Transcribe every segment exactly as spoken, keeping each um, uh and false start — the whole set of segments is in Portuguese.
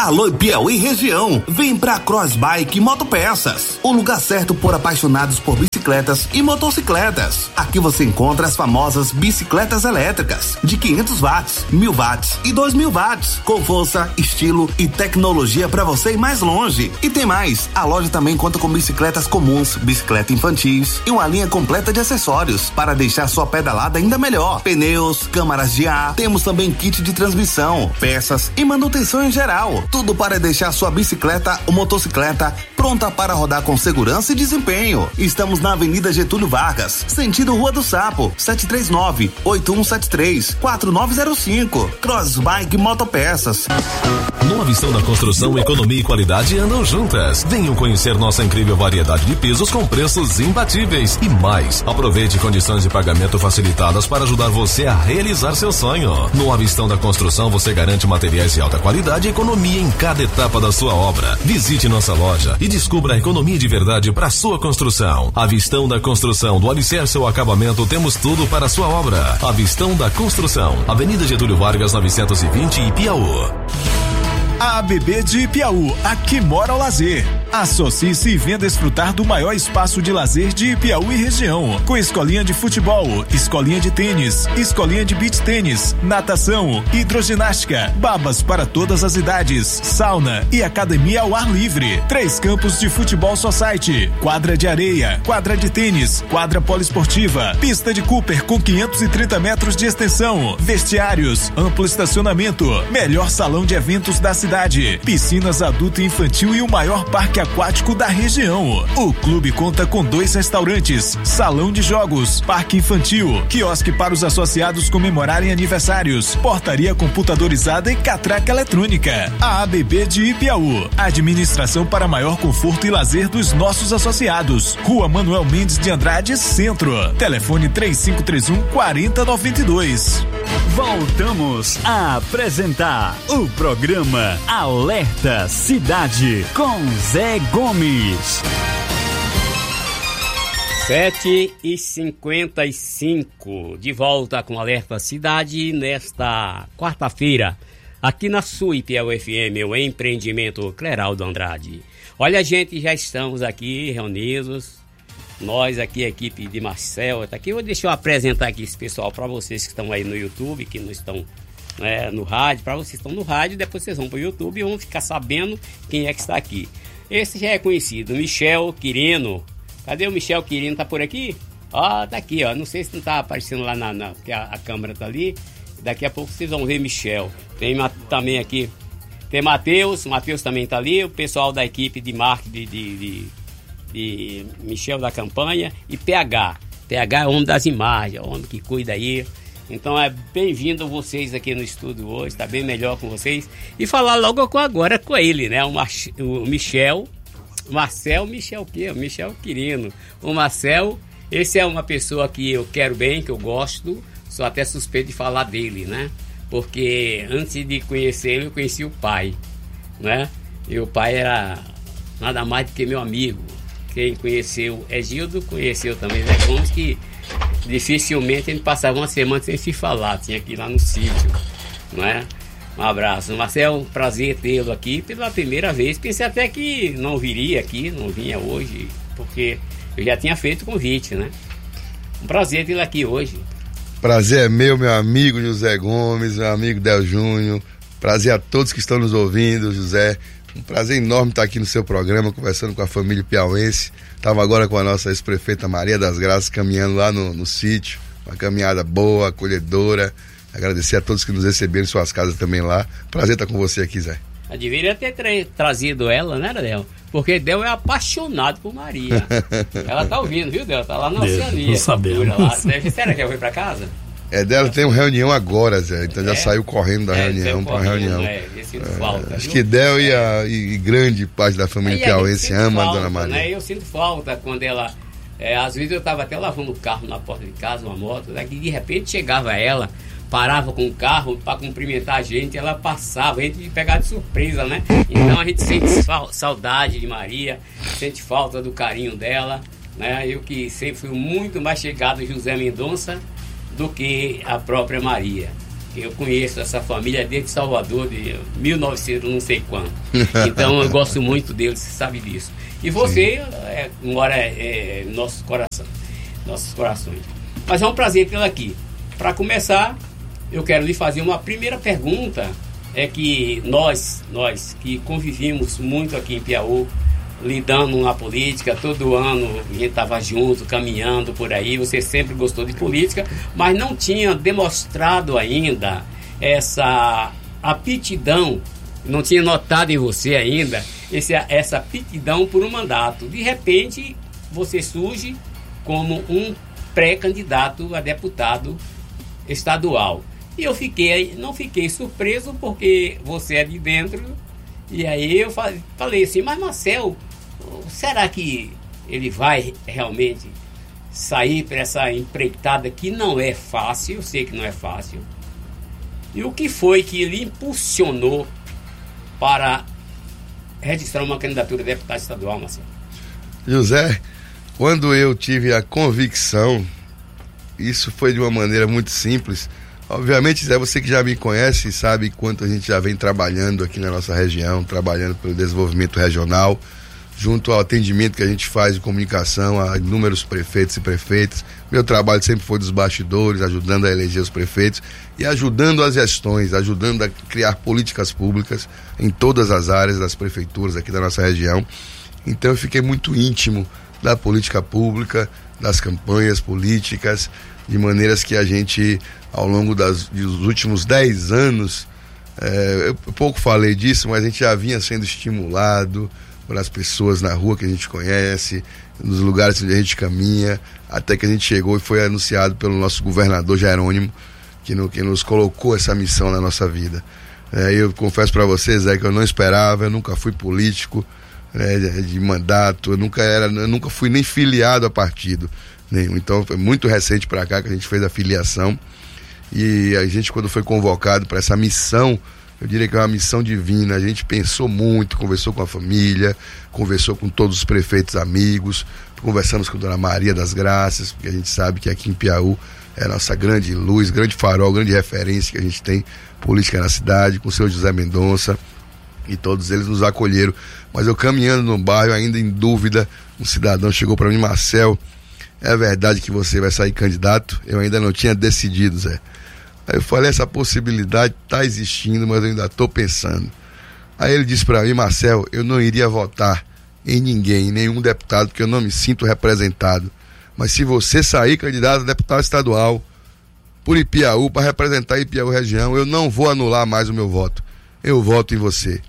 Alô Piauí região, vem pra Cross Bike Motopeças, o lugar certo por apaixonados por bicicletas e motocicletas. Aqui você encontra as famosas bicicletas elétricas de quinhentos watts, mil watts e dois mil watts, com força, estilo e tecnologia para você ir mais longe. E tem mais, a loja também conta com bicicletas comuns, bicicleta infantis e uma linha completa de acessórios para deixar sua pedalada ainda melhor. Pneus, câmaras de ar, temos também kit de transmissão, peças e manutenção em geral. Tudo para deixar sua bicicleta ou motocicleta pronta para rodar com segurança e desempenho. Estamos na Avenida Getúlio Vargas, sentido Rua do Sapo, sete três nove, oito um sete três, quatro nove zero cinco. Cross Bike Motopeças. No Avistão da Construção, economia e qualidade andam juntas. Venham conhecer nossa incrível variedade de pisos com preços imbatíveis. E mais, aproveite condições de pagamento facilitadas para ajudar você a realizar seu sonho. No Avistão da Construção, você garante materiais de alta qualidade e economia em cada etapa da sua obra. Visite nossa loja e descubra a economia de verdade para sua construção. Avistão da Construção, do alicerce ao acabamento, temos tudo para a sua obra. Avistão da Construção, Avenida Getúlio Vargas novecentos e vinte, Ipiaú. A ABB de Ipiaú, aqui mora o lazer. Associe-se e venha desfrutar do maior espaço de lazer de Ipiaú e região, com escolinha de futebol, escolinha de tênis, escolinha de beach tênis, natação, hidroginástica, babas para todas as idades, sauna e academia ao ar livre. Três campos de futebol society, quadra de areia, quadra de tênis, quadra poliesportiva, pista de Cooper com quinhentos e trinta metros de extensão, vestiários, amplo estacionamento, melhor salão de eventos da cidade, piscinas adulto e infantil e o maior parque aquático da região. O clube conta com dois restaurantes, salão de jogos, parque infantil, quiosque para os associados comemorarem aniversários, portaria computadorizada e catraca eletrônica. A ABB de Ipiaú, administração para maior conforto e lazer dos nossos associados. Rua Manuel Mendes de Andrade, Centro. Telefone três cinco três um, quatro zero nove dois. Voltamos a apresentar o programa Alerta Cidade com Zé Gomes. sete e cinquenta e cinco, de volta com Alerta Cidade nesta quarta-feira, aqui na sua Ipiaú F M, o empreendimento Cleraldo Andrade. Olha, gente, já estamos aqui reunidos, nós aqui, a equipe de Marcel, tá aqui. Deixa eu apresentar aqui esse pessoal para vocês que estão aí no YouTube, que não estão, né, no rádio. Para vocês que estão no rádio, depois vocês vão para o YouTube e vão ficar sabendo quem é que está aqui. Esse já é conhecido, Michel Quirino. Cadê o Michel Quirino? Tá por aqui? Ó, tá aqui, ó. Não sei se não tá aparecendo lá na... na porque a, a câmera tá ali. Daqui a pouco vocês vão ver Michel. Tem também aqui... Tem Matheus. Matheus também tá ali. O pessoal da equipe de marketing de, de, de, de Michel da campanha. E P H. P H é o homem das imagens. É o homem que cuida aí. Então é bem-vindo vocês aqui no estúdio hoje. Tá bem melhor com vocês. E falar logo com agora com ele, né? O, Mar, o Michel... Marcel, Michel o quê? Michel Quirino. O Marcel, esse é uma pessoa que eu quero bem, que eu gosto, sou até suspeito de falar dele, né? Porque antes de conhecer ele, eu conheci o pai, né? E o pai era nada mais do que meu amigo. Quem conheceu é Gildo, conheceu também Zé Gomes, que dificilmente a gente passava uma semana sem se falar, tinha que ir lá no sítio, não é? Um abraço. Marcel, prazer tê-lo aqui pela primeira vez. Pensei até que não viria aqui, não vinha hoje, porque eu já tinha feito o convite, né? Um prazer tê-lo aqui hoje. Prazer é meu, meu amigo José Gomes, meu amigo Del Júnior. Prazer a todos que estão nos ouvindo, José. Um prazer enorme estar aqui no seu programa, conversando com a família piauense. Estava agora com a nossa ex-prefeita Maria das Graças, caminhando lá no, no sítio. Uma caminhada boa, acolhedora. Agradecer a todos que nos receberam em suas casas também lá. Prazer estar com você aqui, Zé. Eu deveria ter tra- trazido ela, né, Del? Porque Del é apaixonado por Maria. Ela tá ouvindo, viu, Del? Tá lá na Oceania. Não sabemos. Será que ela foi pra casa? É dela, tem uma reunião agora, Zé. Então já é. saiu correndo da é, reunião para reunião. É, é, falta, acho viu? que Del e, a, e, e grande parte da família piauense ama falta, a Dona Maria. Né? Eu sinto falta quando ela... É, às vezes eu tava até lavando o carro na porta de casa, uma moto, daqui de repente chegava ela... Parava com o carro para cumprimentar a gente, ela passava, a gente pegava de surpresa, né? Então a gente sente saudade de Maria, sente falta do carinho dela, né? Eu que sempre fui muito mais chegado a José Mendonça do que a própria Maria. Eu conheço essa família desde Salvador, de mil e novecentos, não sei quando. Então eu gosto muito deles, você sabe disso. E você é, mora é, em nossos corações, nossos corações. Mas é um prazer tê-la aqui. Para começar, eu quero lhe fazer uma primeira pergunta. É que nós, nós que convivimos muito aqui em Piauí, lidando na política, todo ano a gente estava junto, caminhando por aí, você sempre gostou de política, mas não tinha demonstrado ainda essa aptidão, não tinha notado em você ainda esse, essa aptidão por um mandato. De repente, você surge como um pré-candidato a deputado estadual. E eu fiquei, não fiquei surpreso porque você é de dentro, e aí eu falei assim, mas Marcel, será que ele vai realmente sair para essa empreitada que não é fácil? Eu sei que não é fácil. E o que foi que ele impulsionou para registrar uma candidatura a deputado estadual, Marcel? José, quando eu tive a convicção, isso foi de uma maneira muito simples. Obviamente, Zé, você que já me conhece sabe quanto a gente já vem trabalhando aqui na nossa região, trabalhando pelo desenvolvimento regional, junto ao atendimento que a gente faz de comunicação a inúmeros prefeitos e prefeitas. Meu trabalho sempre foi dos bastidores, ajudando a eleger os prefeitos e ajudando as gestões, ajudando a criar políticas públicas em todas as áreas das prefeituras aqui da nossa região. Então eu fiquei muito íntimo da política pública, das campanhas políticas, de maneiras que a gente, ao longo das, dos últimos dez anos, é, eu pouco falei disso, mas a gente já vinha sendo estimulado pelas pessoas na rua que a gente conhece, nos lugares onde a gente caminha, até que a gente chegou e foi anunciado pelo nosso governador Jerônimo, que, no, que nos colocou essa missão na nossa vida. É, eu confesso para vocês, é que eu não esperava, eu nunca fui político, né, de, de mandato, eu nunca, era, eu nunca fui nem filiado a partido nenhum. Então foi muito recente para cá que a gente fez a filiação, e a gente, quando foi convocado para essa missão, eu diria que é uma missão divina. A gente pensou muito, conversou com a família, conversou com todos os prefeitos amigos, conversamos com a dona Maria das Graças, porque a gente sabe que aqui em Piauí é a nossa grande luz, grande farol, grande referência que a gente tem política na cidade, com o seu José Mendonça, e todos eles nos acolheram. Mas eu caminhando no bairro, ainda em dúvida, um cidadão chegou para mim, Marcel, é verdade que você vai sair candidato? Eu ainda não tinha decidido, Zé. Aí eu falei, essa possibilidade está existindo, mas eu ainda estou pensando. Aí ele disse para mim, Marcel, eu não iria votar em ninguém, em nenhum deputado, porque eu não me sinto representado. Mas se você sair candidato a deputado estadual por Ipiaú, para representar Ipiaú região, eu não vou anular mais o meu voto. Eu voto em você.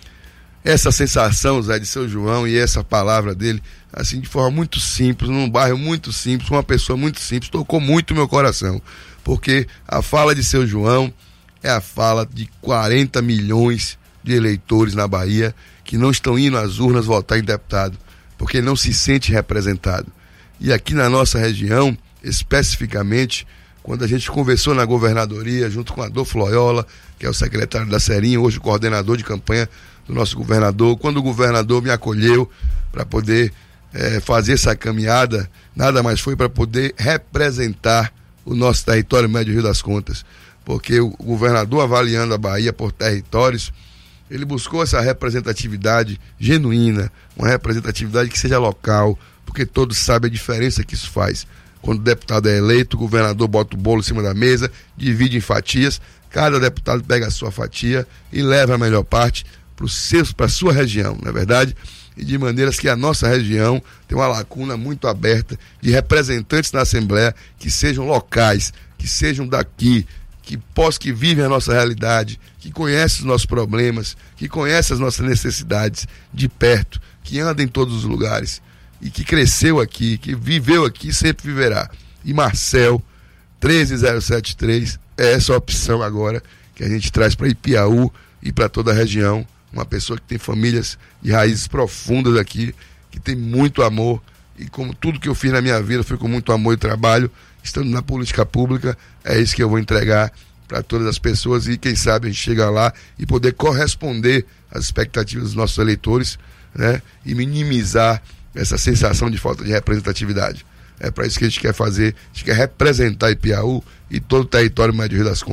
Essa sensação, Zé, de seu João, e essa palavra dele, assim, de forma muito simples, num bairro muito simples, uma pessoa muito simples, tocou muito meu coração. Porque a fala de seu João é a fala de quarenta milhões de eleitores na Bahia que não estão indo às urnas votar em deputado, porque não se sente representado. E aqui na nossa região, especificamente, quando a gente conversou na governadoria, junto com Adolfo Loyola, que é o secretário da Serinha, hoje o coordenador de campanha do nosso governador, quando o governador me acolheu para poder é, fazer essa caminhada, nada mais foi para poder representar o nosso território médio Rio das Contas, porque o governador, avaliando a Bahia por territórios, ele buscou essa representatividade genuína, uma representatividade que seja local, porque todos sabem a diferença que isso faz. Quando o deputado é eleito, o governador bota o bolo em cima da mesa, divide em fatias, cada deputado pega a sua fatia e leva a melhor parte para a sua região, não é verdade? E de maneiras que a nossa região tem uma lacuna muito aberta de representantes na Assembleia que sejam locais, que sejam daqui, que possam, que vivem a nossa realidade, que conhecem os nossos problemas, que conhecem as nossas necessidades de perto, que andam em todos os lugares e que cresceu aqui, que viveu aqui e sempre viverá. E Marcel, treze zero setenta e três, é essa opção agora que a gente traz para Ipiaú e para toda a região. Uma pessoa que tem famílias de raízes profundas aqui, que tem muito amor, e como tudo que eu fiz na minha vida foi com muito amor e trabalho, estando na política pública, é isso que eu vou entregar para todas as pessoas, e quem sabe a gente chega lá e poder corresponder às expectativas dos nossos eleitores, né, e minimizar essa sensação de falta de representatividade. É para isso que a gente quer fazer, a gente quer representar Ipiaú e todo o território médio Rio das Contas.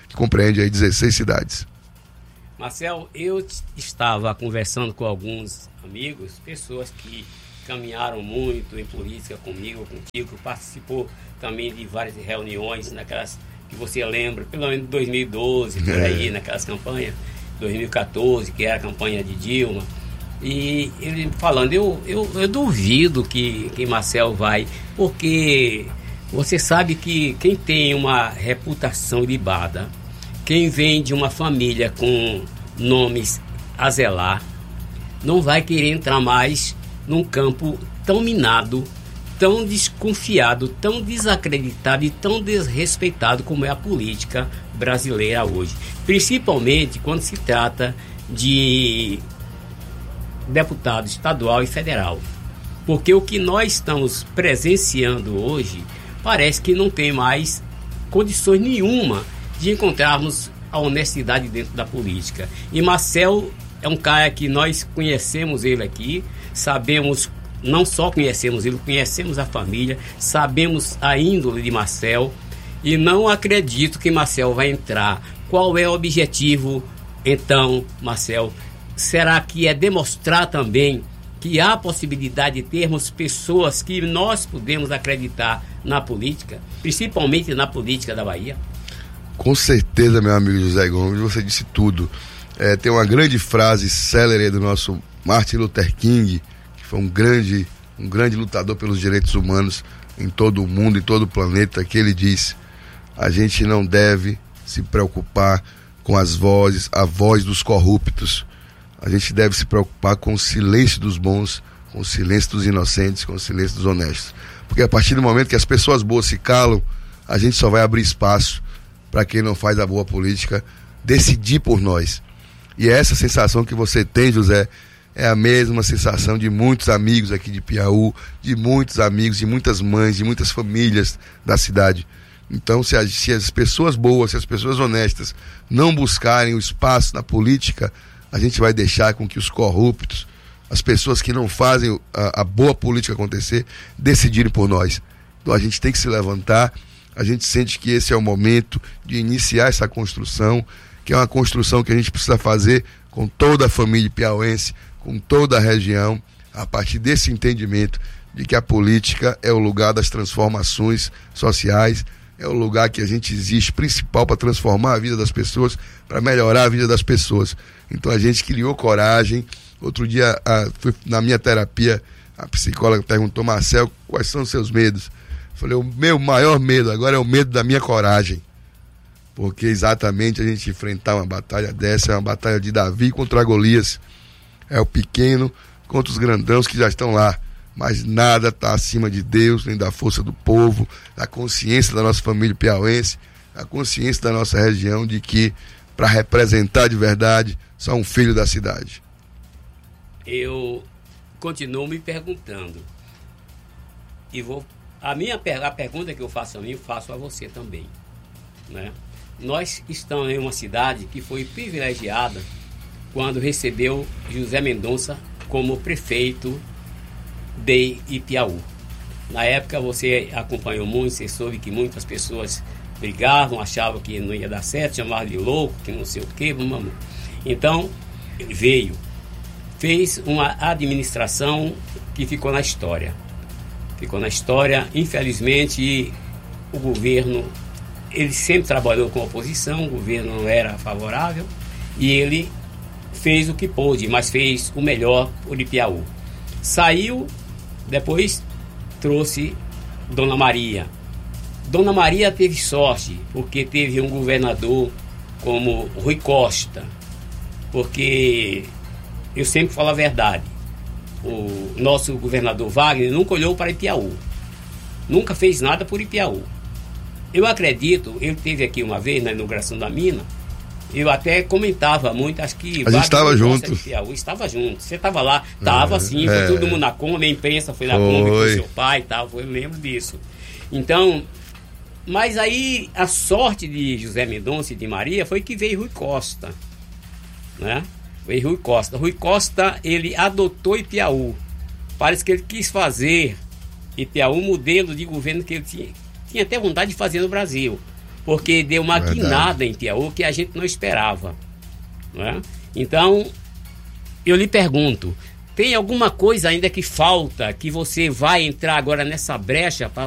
que compreende aí dezesseis cidades. Marcel, eu estava conversando com alguns amigos, pessoas que caminharam muito em política comigo, contigo, participou também de várias reuniões, naquelas que você lembra, pelo menos dois mil e doze, por aí, é. naquelas campanhas, dois mil e quatorze, que era a campanha de Dilma. E ele falando, eu, eu, eu duvido que, que Marcel vai, porque você sabe que quem tem uma reputação ilibada, quem vem de uma família com nomes a zelar, não vai querer entrar mais num campo tão minado, tão desconfiado, tão desacreditado e tão desrespeitado como é a política brasileira hoje. Principalmente quando se trata de deputado estadual e federal. Porque o que nós estamos presenciando hoje parece que não tem mais condições nenhuma de encontrarmos a honestidade dentro da política. E Marcel é um cara que nós conhecemos ele aqui, sabemos, não só conhecemos ele, conhecemos a família, sabemos a índole de Marcel e não acredito que Marcel vai entrar. Qual é o objetivo, então, Marcel? Será que é demonstrar também que há possibilidade de termos pessoas que nós podemos acreditar na política, principalmente na política da Bahia? Com certeza, meu amigo José Gomes, você disse tudo. É, tem uma grande frase célere do nosso Martin Luther King, que foi um grande, um grande lutador pelos direitos humanos em todo o mundo, em todo o planeta, que ele diz: a gente não deve se preocupar com as vozes, a voz dos corruptos. A gente deve se preocupar com o silêncio dos bons, com o silêncio dos inocentes, com o silêncio dos honestos. Porque a partir do momento que as pessoas boas se calam, a gente só vai abrir espaço para quem não faz a boa política decidir por nós. E essa sensação que você tem, José, é a mesma sensação de muitos amigos aqui de Piauí, de muitos amigos, de muitas mães, de muitas famílias da cidade. Então, se as, se as pessoas boas, se as pessoas honestas não buscarem o espaço na política, a gente vai deixar com que os corruptos, as pessoas que não fazem a, a boa política acontecer, decidirem por nós. Então a gente tem que se levantar, a gente sente que esse é o momento de iniciar essa construção, que é uma construção que a gente precisa fazer com toda a família piauense, com toda a região, a partir desse entendimento de que a política é o lugar das transformações sociais, é o lugar que a gente existe principal para transformar a vida das pessoas, para melhorar a vida das pessoas. Então a gente criou coragem. Outro dia, a, fui, na minha terapia, a psicóloga perguntou: Marcel, quais são os seus medos? Eu falei: o meu maior medo agora é o medo da minha coragem. Porque exatamente a gente enfrentar uma batalha dessa é uma batalha de Davi contra Golias. É o pequeno contra os grandãos que já estão lá. Mas nada está acima de Deus, nem da força do povo, da consciência da nossa família piauense, da consciência da nossa região de que, para representar de verdade, só um filho da cidade. Eu continuo me perguntando, e vou, a minha a pergunta que eu faço a mim, eu faço a você também, né? Nós estamos em uma cidade que foi privilegiada quando recebeu José Mendonça como prefeito de Ipiaú. Na época você acompanhou muito, você soube que muitas pessoas brigavam, achavam que não ia dar certo, chamavam de louco, que não sei o que, mamãe. Então, ele veio, fez uma administração que ficou na história. Ficou na história, infelizmente, o governo, ele sempre trabalhou com oposição, o governo não era favorável, e ele fez o que pôde, mas fez o melhor por Ipiaú. Saiu, depois trouxe Dona Maria. Dona Maria teve sorte, porque teve um governador como Rui Costa, porque eu sempre falo a verdade, o nosso governador Wagner nunca olhou para Ipiaú, nunca fez nada por Ipiaú. Eu acredito, ele teve aqui uma vez na inauguração da mina, eu até comentava muito, acho que... A gente estava junto. Piauí, estava junto. Você estava lá, estava é, sim, foi é. todo mundo na Kombi, a imprensa foi na foi. Kombi com seu pai e tal, eu lembro disso. Então, mas aí a sorte de José Mendonça e de Maria foi que veio Rui Costa, né? Veio Rui Costa. Rui Costa, ele adotou Ipiaú. Parece que ele quis fazer Ipiaú um modelo de governo que ele tinha, tinha até vontade de fazer no Brasil. porque deu uma Verdade. guinada em Piauí que a gente não esperava, não é? Então, eu lhe pergunto, tem alguma coisa ainda que falta, que você vai entrar agora nessa brecha para